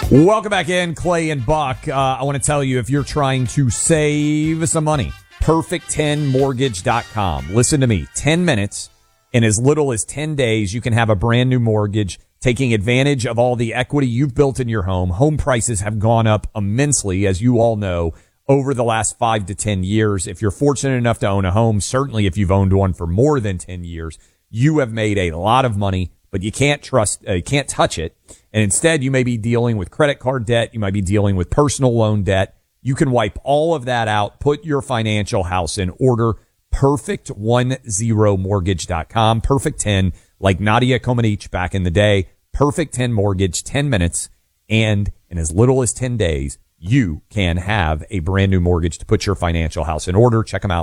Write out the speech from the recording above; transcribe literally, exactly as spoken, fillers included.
Welcome back in, Clay and Buck. Uh, I want to tell you, if you're trying to save some money, perfect ten mortgage dot com. Listen to me. ten minutes, in as little as ten days, you can have a brand new mortgage, taking advantage of all the equity you've built in your home. Home prices have gone up immensely, as you all know, over the last five to ten years. If you're fortunate enough to own a home, certainly if you've owned one for more than ten years, you have made a lot of money, but you can't trust, uh, you can't touch it. And instead, you may be dealing with credit card debt. You might be dealing with personal loan debt. You can wipe all of that out, put your financial house in order. perfect ten mortgage dot com. Perfect ten, like Nadia Comaneci back in the day. Perfect ten Mortgage, ten minutes, and in as little as ten days, you can have a brand new mortgage to put your financial house in order. Check them out.